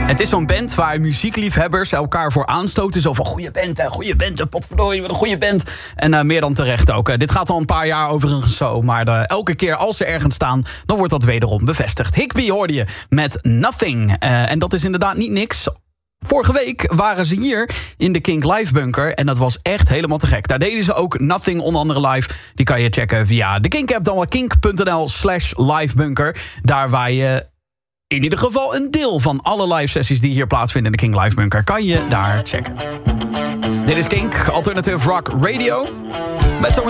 Het is zo'n band waar muziekliefhebbers elkaar voor aanstoten. Zo van, goede band, potverdorie, wat een goede band. En meer dan terecht ook. Dit gaat al een paar jaar overigens zo. Maar elke keer als ze ergens staan, dan wordt dat wederom bevestigd. Higby hoorde je met Nothing. En dat is inderdaad niet niks. Vorige week waren ze hier in de Kink Live Bunker. En dat was echt helemaal te gek. Daar deden ze ook Nothing onder andere live. Die kan je checken via de Kink app, dan wel kink.nl/livebunker. Daar waar je in ieder geval een deel van alle live sessies die hier plaatsvinden in de Kink Live Bunker kan je daar checken. Dit is Kink, Alternative Rock Radio. Met